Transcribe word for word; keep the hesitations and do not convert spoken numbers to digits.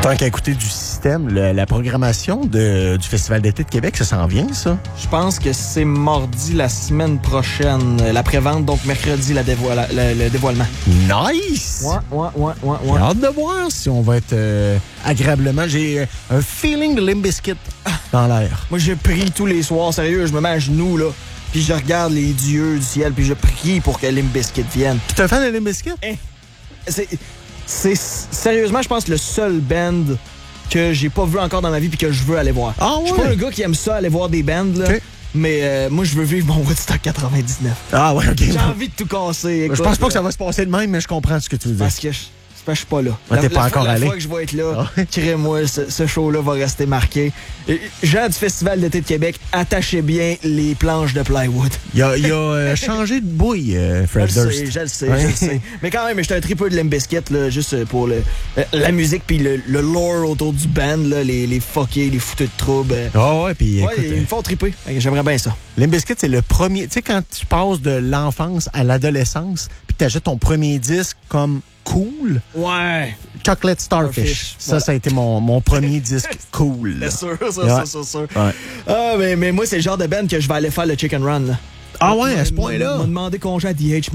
Tant qu'à écouter du système, le- la programmation de, du Festival d'été de Québec, ça s'en vient, ça? Je pense que c'est mardi la semaine prochaine, euh, la prévente, donc mercredi la dévoila- le, le dévoilement. Nice! Ouais, ouais, ouais, ouais, J'ai ouais. hâte de voir si on va être euh, agréablement. J'ai euh, un feeling de Limp Bizkit dans l'air. Moi, je prie tous les soirs, sérieux, je me mets à genoux, là, puis je regarde les dieux du ciel, puis je prie pour que Limp Bizkit vienne. Tu es un fan de Limp Bizkit? Hein? C'est, c'est sérieusement, je pense, le seul band que j'ai pas vu encore dans ma vie puis que je veux aller voir. Ah Je suis pas ouais? un gars qui aime ça, aller voir des bands, là. Ok. Mais euh, moi, je veux vivre mon Woodstock quatre-vingt-dix-neuf. Ah ouais, OK. J'ai envie de tout casser. Je écoute, pense pas que ça là. va se passer de même, mais je comprends ce que tu veux dire. Parce que je, c'est parce que je suis pas là. Ah, t'es La- pas la encore fois, allé? La fois que je vais être là, Ah ouais? crée-moi, ce, ce show-là va rester marqué. Et, gens du Festival d'été de Québec, attachez bien les planches de plywood. Il a, il a euh, changé de bouille, euh, Je Fred le sais, Durst. je le sais, Ouais. je le sais. Mais quand même, j'étais un tripeux de Limp Bizkit, là, juste pour le, la musique puis le, le lore autour du band, là, les, les fuckés, les foutus de troubles. Ah ouais, puis Ouais, écoute, ils me font triper. J'aimerais bien ça. euh, Limp Bizkit, c'est le premier... Tu sais, quand tu passes de l'enfance à l'adolescence, puis tu achètes ton premier disque comme cool, Ouais. Chocolate Starfish. Starfish, Ça, voilà. ça a été mon, mon premier disque cool. C'est sûr, ça, Ouais. ça, ça, sûr. Ouais. Ah, mais, mais moi, c'est le genre de band que je vais aller faire le chicken run, là. Ah ouais, à ce M'a- point-là? m'a demandé congé à D H